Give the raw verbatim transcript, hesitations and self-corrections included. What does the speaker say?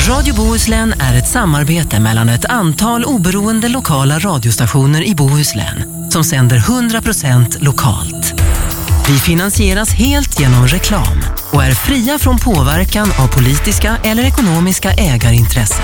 Radio Bohuslän är ett samarbete mellan ett antal oberoende lokala radiostationer i Bohuslän som sänder hundra procent lokalt. Vi finansieras helt genom reklam och är fria från påverkan av politiska eller ekonomiska ägarintressen.